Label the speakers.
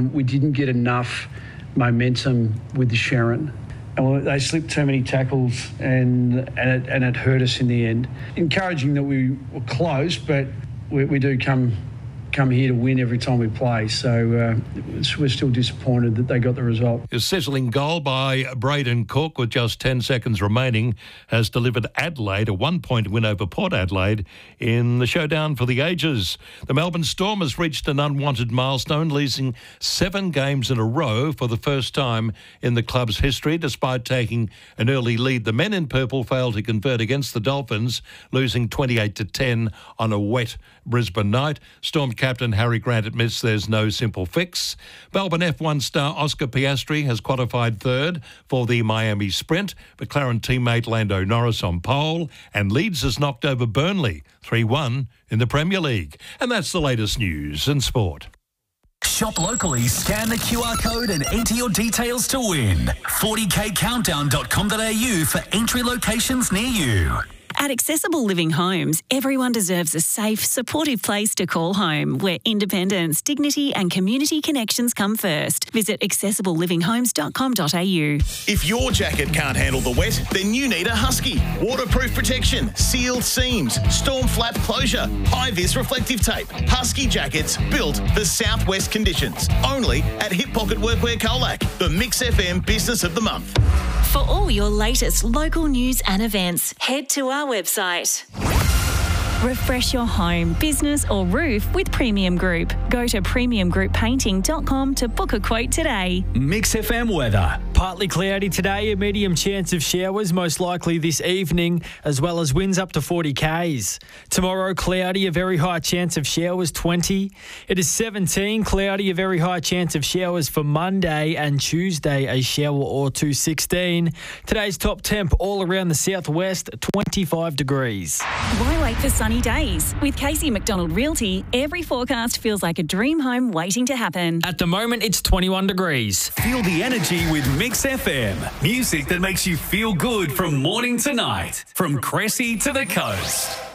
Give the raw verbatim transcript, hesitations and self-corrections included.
Speaker 1: um, we didn't get enough momentum with the Sherrin. And they slipped too many tackles and and it, and it hurt us in the end. Encouraging that we were close, but we, we do come come here to win every time we play. So uh, we're still disappointed that they got the result.
Speaker 2: A sizzling goal by Braden Cook with just ten seconds remaining has delivered Adelaide a one-point win over Port Adelaide in the showdown for the ages. The Melbourne Storm has reached an unwanted milestone, losing seven games in a row for the first time in the club's history. Despite taking an early lead, the men in purple failed to convert against the Dolphins, losing twenty-eight to ten on a wet Brisbane night. Storm captain Harry Grant admits there's no simple fix. Melbourne F one star Oscar Piastri has qualified third for the Miami Sprint. McLaren teammate Lando Norris on pole. And Leeds has knocked over Burnley three one in the Premier League. And that's the latest news and sport.
Speaker 3: Shop locally, scan the Q R code and enter your details to win. forty k countdown dot com dot a u for entry locations near you.
Speaker 4: At Accessible Living Homes, everyone deserves a safe, supportive place to call home, where independence, dignity and community connections come first. Visit accessible living homes dot com dot a u.
Speaker 5: If your jacket can't handle the wet, then you need a Husky. Waterproof protection, sealed seams, storm flap closure, high-vis reflective tape. Husky jackets built for southwest conditions. Only at Hip Pocket Workwear Colac, the Mix F M Business of the Month.
Speaker 4: For all your latest local news and events, head to our website. Refresh your home, business or roof with Premium Group. Go to premium group painting dot com to book a quote today.
Speaker 6: Mix F M weather. Partly cloudy today, a medium chance of showers, most likely this evening, as well as winds up to forty kays. Tomorrow, cloudy, a very high chance of showers, twenty. It is seventeen, cloudy, a very high chance of showers for Monday, and Tuesday, a shower or two, sixteen. Today's top temp all around the southwest, twenty-five degrees.
Speaker 4: Why wait for sunny days? With Casey McDonald Realty, every forecast feels like a dream home waiting to happen.
Speaker 6: At the moment, it's twenty-one degrees.
Speaker 3: Feel the energy with Mix F M. Music that makes you feel good from morning to night. From Cressy to the coast.